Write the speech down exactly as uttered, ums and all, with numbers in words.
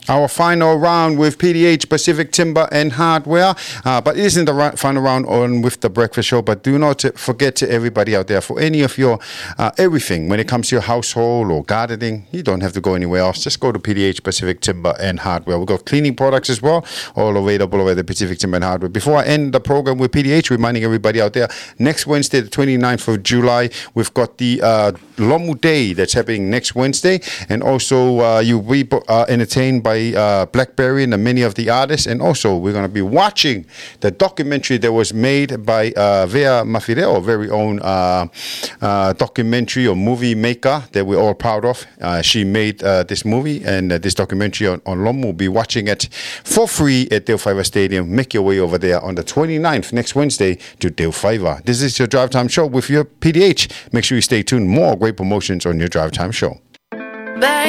Our final round with P D H, Pacific Timber and Hardware. Uh, but it isn't the ra- final round on with the breakfast show. But do not forget to everybody out there, for any of your uh, everything when it comes to your household or gardening, you don't have to go anywhere else. Just go to P D H, Pacific Timber and Hardware. We've got cleaning products as well, all available over the Pacific Timber and Hardware. Before I end the program with P D H, reminding everybody out there, next Wednesday, the twenty-ninth of July, we've got the uh, Lomu Day that's happening next Wednesday. And also, uh, you'll be uh, entertained by Uh, Blackberry and many of the artists, and also we're going to be watching the documentary that was made by uh, Vea Mafireo, very own uh, uh, documentary or movie maker that we're all proud of. Uh, she made uh, this movie and uh, this documentary on, on Lomu. We'll be watching it for free at Dale Fiver Stadium. Make your way over there on the twenty-ninth, next Wednesday, to Dale Fiver. This is your Drive Time Show with your P D H. Make sure you stay tuned. More great promotions on your Drive Time Show. Bye.